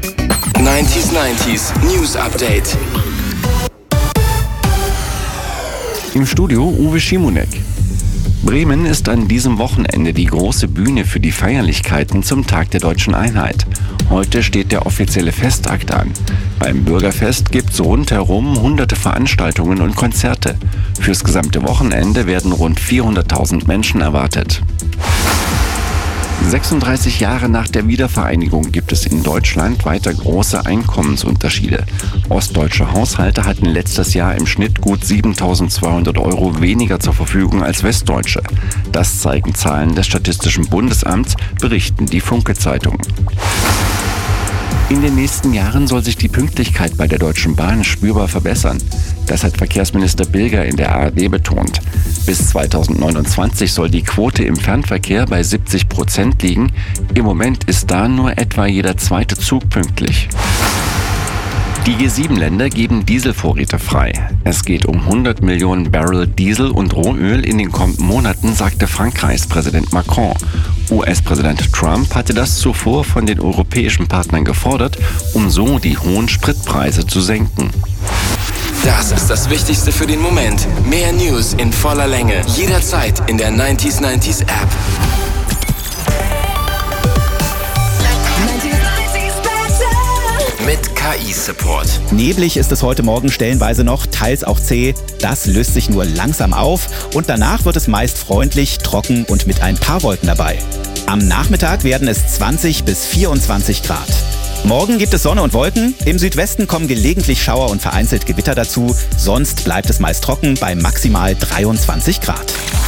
90s News Update. Im Studio Uwe Schimonek. Bremen ist an diesem Wochenende die große Bühne für die Feierlichkeiten zum Tag der Deutschen Einheit. Heute steht der offizielle Festakt an. Beim Bürgerfest gibt's rundherum hunderte Veranstaltungen und Konzerte. Fürs gesamte Wochenende werden rund 400.000 Menschen erwartet. 36 Jahre nach der Wiedervereinigung gibt es in Deutschland weiter große Einkommensunterschiede. Ostdeutsche Haushalte hatten letztes Jahr im Schnitt gut 7.200 € weniger zur Verfügung als Westdeutsche. Das zeigen Zahlen des Statistischen Bundesamts, berichten die Funke-Zeitungen. In den nächsten Jahren soll sich die Pünktlichkeit bei der Deutschen Bahn spürbar verbessern. Das hat Verkehrsminister Bilger in der ARD betont. Bis 2029 soll die Quote im Fernverkehr bei 70% liegen. Im Moment ist da nur etwa jeder zweite Zug pünktlich. Die G7-Länder geben Dieselvorräte frei. Es geht um 100 Millionen Barrel Diesel und Rohöl in den kommenden Monaten, sagte Frankreichs Präsident Macron. US-Präsident Trump hatte das zuvor von den europäischen Partnern gefordert, um so die hohen Spritpreise zu senken. Das ist das Wichtigste für den Moment. Mehr News in voller Länge. Jederzeit in der 90s App. Mit KI-Support. Neblig ist es heute Morgen stellenweise noch, teils auch zäh. Das löst sich nur langsam auf und danach wird es meist freundlich, trocken und mit ein paar Wolken dabei. Am Nachmittag werden es 20 bis 24 Grad. Morgen gibt es Sonne und Wolken. Im Südwesten kommen gelegentlich Schauer und vereinzelt Gewitter dazu. Sonst bleibt es meist trocken bei maximal 23 Grad.